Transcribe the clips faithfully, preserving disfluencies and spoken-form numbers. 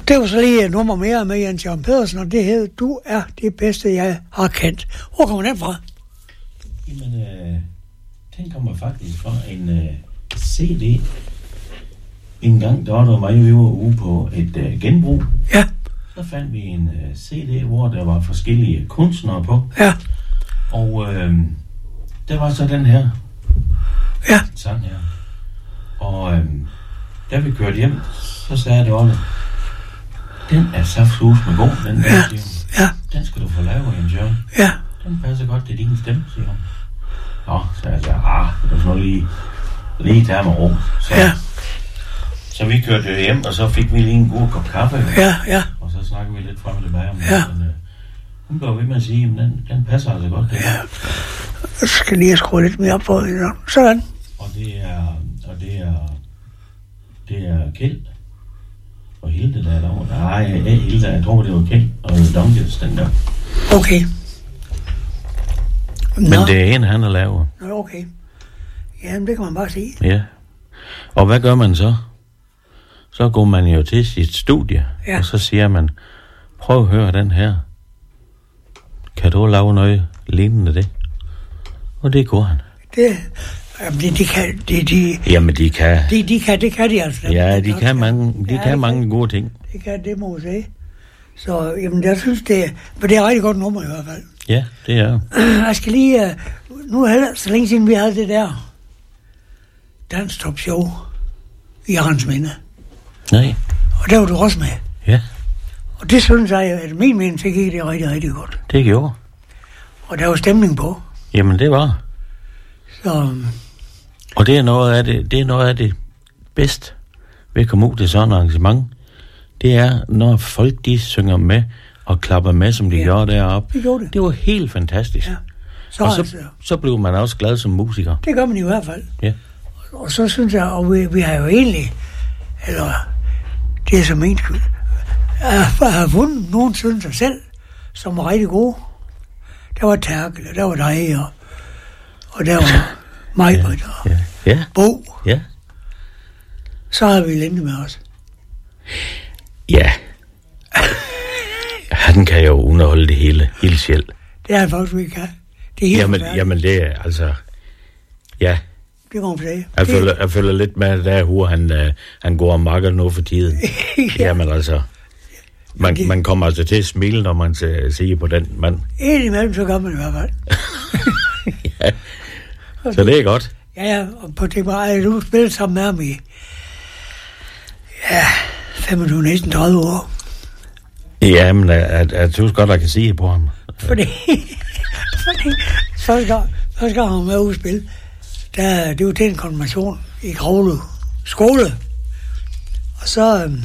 det var så lige et nummer mere med Jens Jørgen Pedersen, og det hed Du er det bedste, jeg har kendt. Hvor kommer den fra? Jamen, øh, den kommer faktisk fra en øh, C D. En gang, der var der mig, vi var ude på et øh, genbrug. Ja. Så fandt vi en øh, C D, hvor der var forskellige kunstnere på. Ja. Og øh, der var så den her. Ja. Sang her. Og øh, da vi kørte hjem, så sagde det også, den er saftsus med god, den der, ja. Ja. Den skal du få lavet, Jens Jørgen. Ja. Den passer godt til din stemme, siger hun. Nå, så jeg sagde, ah, det var lige, lige tage med ro. Så, ja. Så vi kørte hjem, og så fik vi lige en god kop kaffe. Ja, ja. Og så snakkede vi lidt frem og tilbage om ja. det. Men, øh, hun går ved med at sige, at den, den passer altså godt. Det. Ja. Jeg skal lige skrue lidt mere op på det. Sådan. Og det er, og det er, det er Kjeld og Hilde, der er derovre. Nej, ikke Hilde, jeg tror, det var Kjeld og Donkels, den der. Okay. Men Nå. Det er en, han har lavet. Nå, okay. Jamen, det kan man bare sige. Ja. Og hvad gør man så? Så går man jo til sit studie, ja. Og så siger man, prøv at høre den her. Kan du lave noget lignende det? Og det går han. Det, jamen, de, de kan, de, de, jamen, de kan. De, de kan, det kan de altså. Ja, de kan mange, de ja, kan mange kan, gode ting. Det kan, det må jeg sige. Så, jamen, jeg synes, det, men det er et rigtig godt nummer i hvert fald. Ja, det er. Jeg skal lige, nu er det så længe siden vi havde det der Dansk Top Show i Arnsminde. Nej. Og der var du også med. Ja. Og det synes jeg, at min mening, så gik det rigtig, rigtig godt. Det gjorde. Og der var stemning på. Jamen, det var. Så... Og det er noget af det, det er noget af det bedste ved at komme ud til sådan et arrangement. Det er, når folk de synger med og klapper med, som de ja, gjorde deroppe. Det gjorde det. Det var helt fantastisk. Ja. Så, og så, altså, så blev man også glad som musiker. Det gør man i hvert fald. Ja. Og så synes jeg, og vi, vi har jo egentlig, eller det er så min skyld, jeg har fundet nogen synes sig selv, som var rigtig gode. Der var Terkel, der var dig, og, og der var mig, og ja. Ja. Ja. Bo. Ja. Så har vi Linde med os. Ja. Han kan jo underholde det hele, hele selv. Det er han faktisk, vi kan. Det er helt jamen, jamen, det er altså... Ja. Det må man sige. Jeg føler, jeg føler lidt med, at der hvor han, uh, han går og makker nu for tiden. ja. Jamen altså... Man, det... man kommer altså til at smile, når man siger på den mand. Indimellem, så gør man i hvert fald. ja. Så det er godt. Ja, ja. Og på det var, jeg nu spillet sammen med ham i... Ja, femogtyve, næsten tredive år. Ja, men jeg, jeg synes godt, jeg kan sige på ham. Fordi, fordi første gang, første gang han var med ude at spille, der, det var til en konfirmation i Grovle skole. Og så, øhm,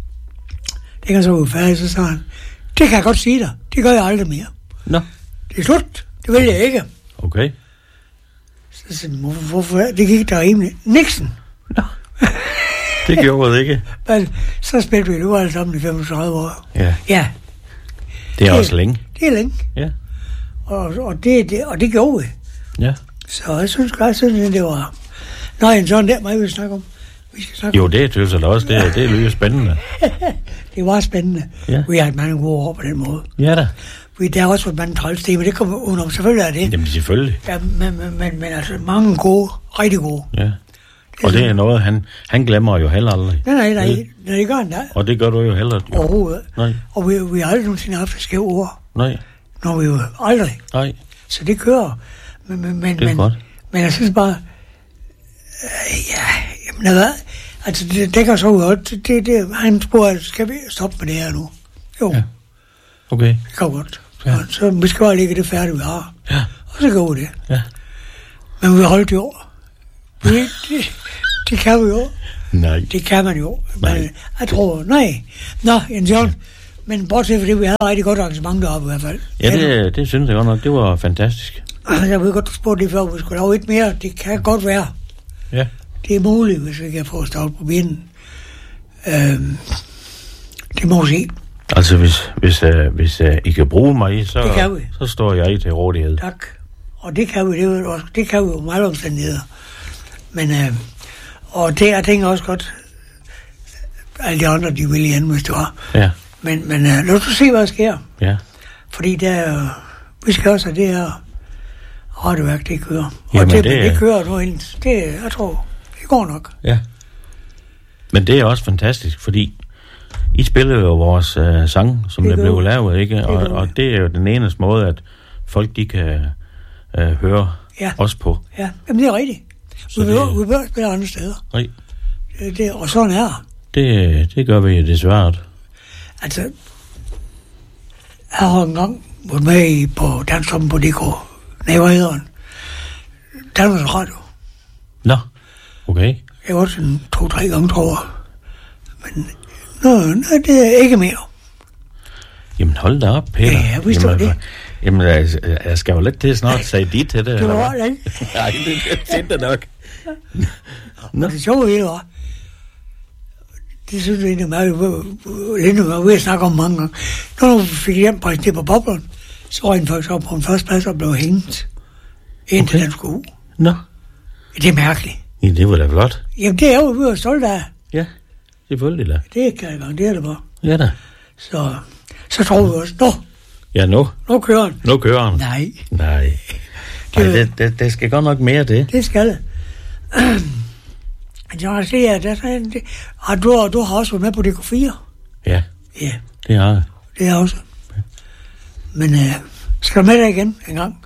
det kan så være færdig, så sagde han, det kan jeg godt sige dig, det gør jeg aldrig mere. Nå. Det er slut, det vil jeg ikke. Okay. Så sagde han, hvorfor, hvorfor, det gik der rimelig. Nixon. Nå. Det gjorde det ikke. Men så spillede vi nu alle sammen i femogtredive år. Ja. Ja. Det er det, også længe. Det er længe. Ja. Og, og, det, det, og det gjorde vi. Ja. Så jeg synes godt, at det var... Nå, en sådan der, mig vil snakke om. Vi skal snakke jo, det synes jeg da også. Det, det lyder spændende. Det var spændende. Ja. Vi har haft mange gode år på den måde. Ja da. Vi, der har også været mange træls, men det kommer udenom. Selvfølgelig er det. Jamen selvfølgelig. Ja, men, men, men, men altså mange gode, rigtig gode. Ja. Og det er noget, han, han glemmer jo heller aldrig. Nej, nej, nej, nej, det gør han da. Og det gør du jo heller. Jo. Overhovedet. Nej. Og vi, vi har aldrig nogensinde haft et skæve ord. Nej. Når vi jo aldrig. Nej. Så det kører. Men, men, men, det er men, godt. Men jeg synes bare, øh, ja, jamen hvad, altså det, det kan så godt, det, det, det, han spurgte, skal vi stoppe med det her nu? Jo. Ja. Okay. Det kan godt. Ja. Så, så vi skal bare lægge det færdigt, vi har. Ja. Og så går det. Ja. Men vi holdt jo. Det, det, det kan vi jo. Nej. Det kan man jo. Nej. Men jeg tror, nej. Nå, Jens Jørgen. Men bortset fra det, vi havde rigtig godt arrangement deroppe i hvert fald. Ja, det, det synes jeg godt nok. Det var fantastisk. Jeg ved godt, du spurgte det før, vi skulle lave et mere. Det kan godt være. Ja. Det er muligt, hvis vi kan få stået på binden. Øhm, det må vi se. Altså, hvis, hvis, uh, hvis uh, I kan bruge mig, så, vi. så står jeg til rådighed. Tak. Og det kan vi, det, også, det kan vi jo meget omstændigheder. Men, øh, og det, jeg tænker også godt, alle de andre, de vil igen, hvis det var. Ja. Men, men uh, lad os se, hvad der sker. Ja. Fordi der, uh, vi skal også have det her radioværk, det kører. Og Jamen, det, det, det kører nu ind. Det, jeg tror, det går nok. Ja. Men det er også fantastisk, fordi I spiller jo vores uh, sang, som det, det blev lavet, ikke? Og, det og det er jo den eneste måde, at folk, de kan uh, høre ja. os på. Ja, jamen det er rigtigt. Vi behøver, vi behøver spille andre steder. Nej. Det, det, og sådan er det. Det gør vi jo desværre. Altså, jeg har engang været med i på Danstoppen på D K. Nej, hvad hedder den? Danmarks Radio. Nå, okay. Jeg var sådan to-tre gange, tror jeg. Men nå, nå, det er ikke mere. Jamen hold da op, Peter. Ja, jeg vidste jamen, det. Jamen, jeg, jeg skal jo lidt til snart sige dit til det. Det var det, ikke? Nej, det er det nok. Nå. Og det sjove ved det var, det synes jeg egentlig meget, Linde var ved at snakke om mange gange. Når vi fik hjem præsenteret på Boblen, så røg den faktisk op på en første plads og blev hængt indtil okay. Den skulle ud. Nå. Det er mærkeligt. Ja, det var da flot. Jamen, det er jo, vi var stolte af. Ja, selvfølgelig da. Det kan jeg gang, det er det bare. Ja da. Så, så tror vi også, nå. Ja, nu. Nu kører den. Nu kører den. Nej. Nej. Det, Ej, det, det, det skal godt nok mere, det. Det skal det. Jeg har set, at det, at du, du har også været med på D K fire. Ja. Ja. Det har jeg. Det er også. Men øh, skal du med dig igen en gang?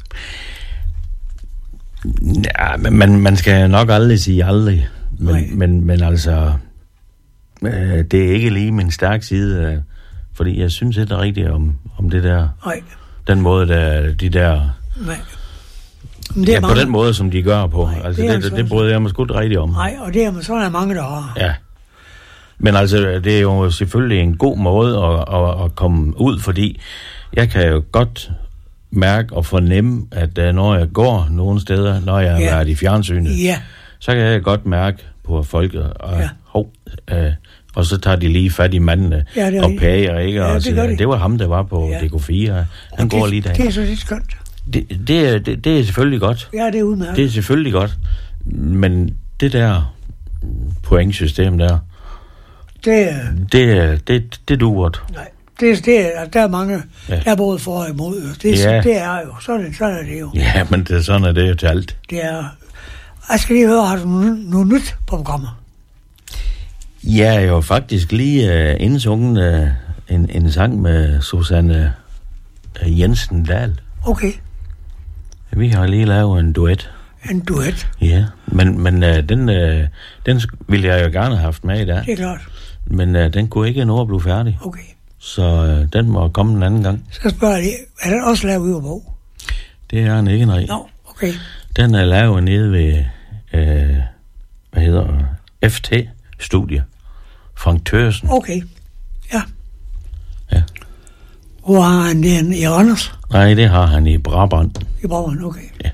Ja, men man, man skal nok aldrig sige aldrig. Men, men, men altså, øh, det er ikke lige min stærk side, øh, fordi jeg synes ikke rigtigt om, om det der. Nej. Den måde, der, de der... Nej. Men det er ja, mange... på den måde, som de gør på. Nej, altså, det, det, det, det bryder jeg mig sgu ikke rigtigt om. Nej, og det er sådan er mange, der har. Ja. Men altså, det er jo selvfølgelig en god måde at, at, at komme ud, fordi jeg kan jo godt mærke og fornemme, at når jeg går nogle steder, når jeg ja. har været i fjernsynet, ja. så kan jeg godt mærke på folket, og, ja. hov, øh, og så tager de lige fat i mændene ja, og pager, ikke? Ja, og det, siger, det var ham, der var på ja. D K fire. Han går det, lige der. Det er så lidt skønt. Det, det, er, det, det er selvfølgelig godt. Ja, det er udmærket. Det er selvfølgelig godt. Men det der pointsystem der, det, det, det, det duer det. Nej, det, det er, der er mange, ja. Der er både for og imod. Det, ja. det er jo, sådan, sådan er det jo. Ja, men det, sådan er det jo til alt. Det er, jeg skal lige høre, har du noget, noget nyt på programmet? Ja, jeg har faktisk lige uh, indsunget uh, en, en sang med Susanne uh, Jensen Dahl. Okay. Vi har lige lavet en duet. En duet? Ja, men, men uh, den, uh, den ville jeg jo gerne have haft med i dag. Det er klart. Men uh, den kunne ikke nå at blive færdig. Okay. Så uh, den må komme en anden gang. Så jeg spørger lige, er den også lavet ude på? Det er den ikke, nej. Nå, okay. Den er lavet nede ved, uh, hvad hedder F T-studie. Frank Thørsen. Okay, ja. Ja. Hvor har han den i Randers? Nej, det har han i Brabrand. I Brabrand, okay. Ja.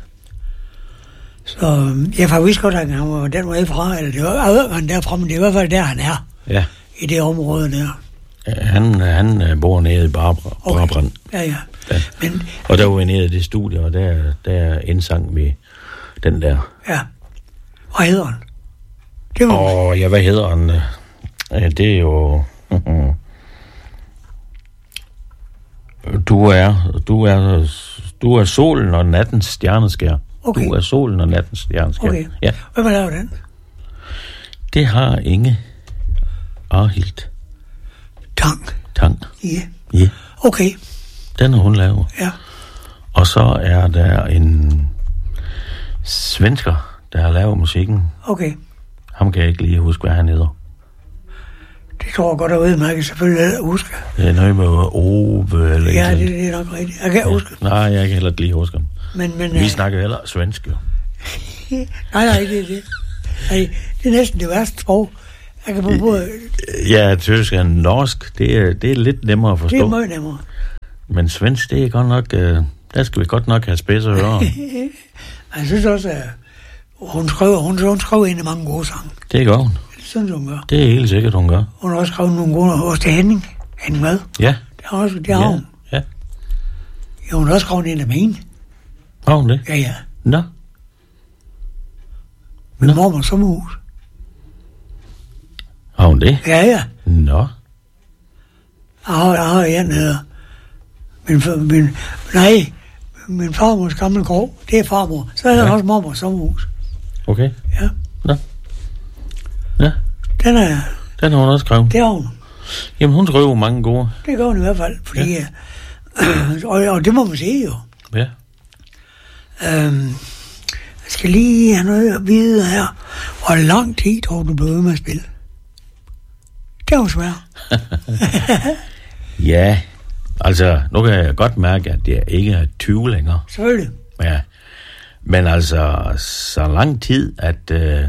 Så jeg får vist godt, at han var den vej fra, eller det var, jeg ved, han derfra, men det er i hvert fald der, han er. Ja. I det område der. Ja, han, han bor nede i Brabrand. Okay. Ja, ja. ja. Men, og der var vi nede i det studie, og der, der indsang vi den der. Ja. Hvad hedder han? Åh, oh, ja, hvad hedder han? Det er jo... Du er, du er, du er solen og nattens stjerneskær. Okay. Du er solen og nattens stjerneskær. Okay. Ja. Hvem har lavet den? Det har Inge Arhild. Tang. Tang. Ja. Ja. Okay. Den har hun lavet. Ja. Og så er der en svensker, der har lavet musikken. Okay. Ham kan jeg ikke lige huske, hvad han hedder. Det tror jeg godt, at ved, man kan selvfølgelig huske. Det er noget med Ove eller ja, det, det er nok rigtigt. Jeg kan ja. huske. Nej, jeg kan heller ikke lige huske ham. Men, men, Vi uh... snakker heller svensk, jo. nej, nej, det er det. Nej, det er næsten det værste sprog. Jeg kan på både... Ja, tysk og norsk, det er, det er lidt nemmere at forstå. Det er meget nemmere. Men svensk, det er godt nok... Uh, der skal vi godt nok have spidser ører. Jeg synes også, at hun skrev, hun, hun skrev en af mange gode sange. Det gør hun. Det synes hun gør. Det er helt sikkert, hun gør. Hun har også skrevet nogle gode også til Henning. Henning Mad. Ja. Det har, også, det har ja. hun. Ja. Ja, hun har også skrevet en af mine. Har hun det? Ja, ja. Nå. Min mormor sommerhus. Har hun det? Ja, ja. Nå. Jeg har, jeg har en, der hedder min, min, nej, min farmors gamle gård. Det er farmor. Så er der ja. også mormors sommerhus. Okay. Ja. Nå. Ja. Den er... Den har hun også skrevet. Det har hun. Jamen, hun skriver mange gode. Det gør hun i hvert fald, fordi... Ja. Øh, og, og det må man sige jo. Ja. Øhm, jeg skal lige have noget at vide her. Hvor lang tid tror du blev ved med at spille? Det er jo svært. Ja, altså, nu kan jeg godt mærke, at jeg ikke er tyve længere. Selvfølgelig. Ja, men altså, så lang tid, at øh,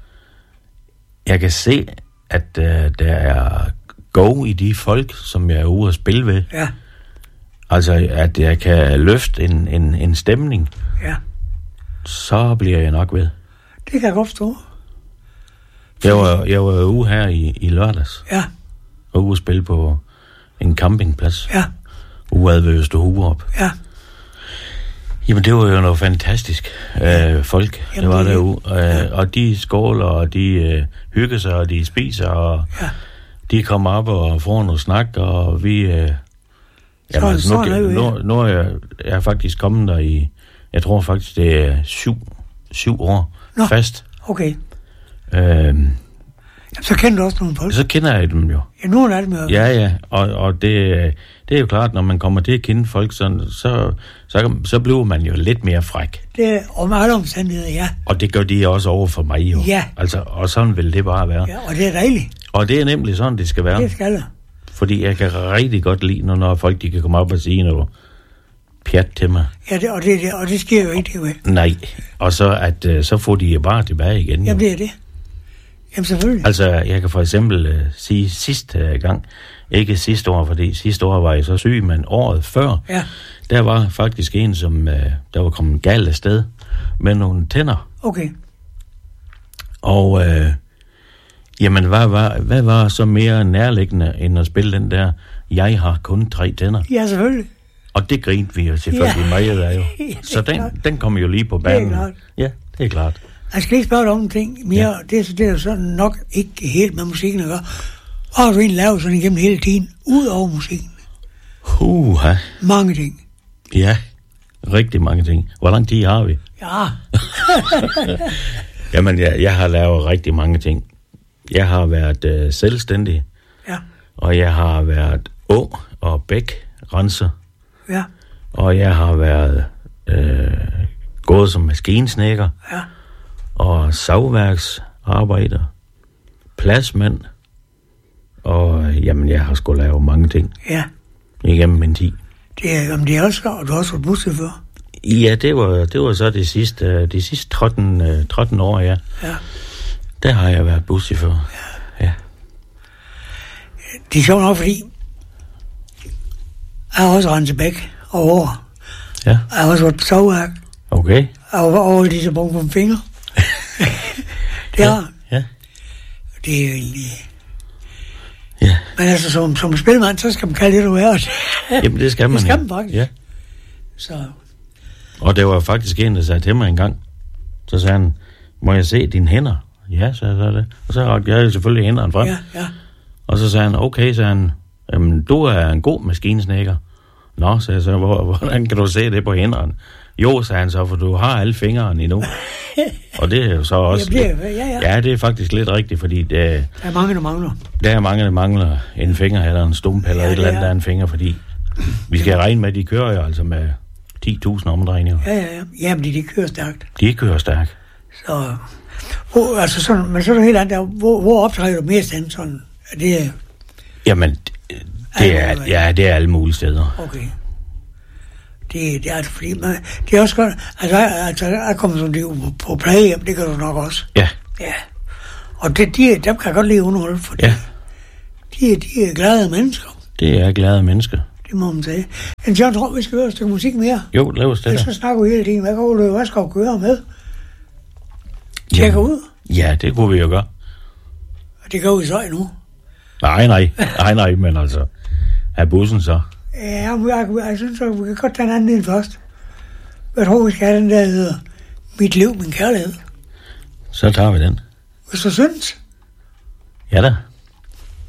jeg kan se, at øh, der er go i de folk, som jeg er ude at spille ved. Ja. Altså, at jeg kan løfte en, en, en stemning. Ja. Så bliver jeg nok ved. Det kan jeg godt forstå. Jeg var, jeg var ude her i, i lørdags. Ja. Og ude at spille på en campingplads. Ja. Ude ved Østerhurup. Ja. Jamen, det var jo noget fantastisk øh, folk, Jamen, der var det, derude. Øh, ja. Og de skåler, og de øh, hygger sig, og de spiser, og Ja. de kommer op og får noget snak, og vi... Øh, jamen, altså, nu, sådan er det jo, nu, nu er jeg, jeg er faktisk kommet der i... Jeg tror faktisk, det er syv, syv år Nå. fast. Okay. Øhm, Så kender du også nogle folk. så kender jeg dem jo. Ja, nogle af dem er Ja, ja, og, og det, det er jo klart, når man kommer til at kende folk, så, så, så, så bliver man jo lidt mere fræk. Det er om alle omstændigheder, ja. Og det gør de også over for mig jo. Ja. Altså, og sådan vil det bare være. Ja, og det er dejligt. Og det er nemlig sådan, det skal være. Det skal det. Fordi jeg kan rigtig godt lide, når, når folk de kan komme op og sige noget pjat til mig. Ja, det, og, det, det, og det sker jo ikke, det jo. Nej, og så, at, uh, så får de jo bare tilbage igen. Jo. Jamen, det er det. Jamen, selvfølgelig. Altså, jeg kan for eksempel uh, sige sidste uh, gang, ikke sidste år, fordi sidste år var jeg så syg, men året før, Ja. der var faktisk en, som uh, der var kommet galt af sted med nogle tænder. Okay. Og uh, jamen, hvad var, hvad var så mere nærliggende, end at spille den der, jeg har kun tre tænder? Ja, selvfølgelig. Og det grinte vi jo selvfølgelig ja. meget af jo. Ja, Så den, klart. den kommer jo lige på banen. Det er klart. Ja, det er klart. Jeg skal lige spørge dig om en ting mere. Ja. Det, er, det er jo sådan nok ikke helt med musikken at gøre. Hvor har du egentlig lavet sådan igennem hele tiden, ud over musikken? Huha. Mange ting. Ja, rigtig mange ting. Hvor lang tid har vi? Ja. Jamen, jeg, jeg har lavet rigtig mange ting. Jeg har været øh, selvstændig, Ja. og jeg har været ung og bækrenser, Ja. og jeg har været øh, gået som maskinsnedker, Ja. og savværksarbejder, pladsmand, og jamen, jeg har sgu lavet mange ting Ja. igennem min tid. Det er, jamen, det er også, og du har også været buschauffør. Ja, det var, det var så de sidste, de sidste tretten, tretten år, ja. Ja. Der har jeg været buschauffør. Ja. Ja. Det er sjovt nok, fordi jeg har også renset bæk og over. Ja. Jeg har også været på savværk. Okay. Jeg har over de så brugt på fingre. Det har Ja. det er jo egentlig... Ja. Men altså, som, som spilmand, så skal man kalde det, du er. Jamen, det skal man. Det skal ja. man faktisk. Ja. Så, Og det var faktisk en, der sagde til mig en gang. Så sagde han, må jeg se dine hænder? Ja, så sagde jeg det. Og så rakte jeg selvfølgelig hænderne frem. ja, ja. Og så sagde han, okay, sagde han, jamen, du er en god maskinsnedker. Nå, sagde jeg så, hvor, hvordan kan du se det på hænderne? Jo, sagde han så, for du har alle fingrene endnu. Og det er jo så også... bliver, lidt, ja, ja. ja, det er faktisk lidt rigtigt, fordi det, Der er mange, der mangler. der er mange, der mangler en finger, eller en stump, eller Ja, et eller andet, det er. der er en finger, fordi vi skal regne med, at de kører jo altså med ti tusind omdrejninger. Ja, ja, ja. Jamen, de, de kører stærkt. De kører stærkt. Så, hvor, altså sådan, men så er det helt andet, der, hvor, hvor optræder du mest hen sådan? Er det, Jamen, det, det er, ja, det er alle mulige steder. okay. Det, det er altså, fordi man, det er også godt, altså, jeg, altså, jeg kommer sådan lige på, på plejehjem, det gør du nok også. Ja, Ja. Og det, de, dem kan jeg godt lide underholde, fordi ja, de, de er glade mennesker. det er glade mennesker. Det må man sige. Men jeg tror, vi skal høre et stykke musik mere. Jo, lav os det Ellers der. så snakker vi hele tiden. Hvad går du, hvad skal du køre med? Tjekker ud. Ja, det kunne vi jo gøre. Og det går vi så endnu. Nej, nej, nej, nej, men altså, er bussen så? Ja, men jeg, jeg, jeg synes, at vi kan godt tage en anden ind først. Jeg tror, vi skal have den der, der hedder Mit liv, min kærlighed. Så tager vi den. Hvis du synes. Ja da.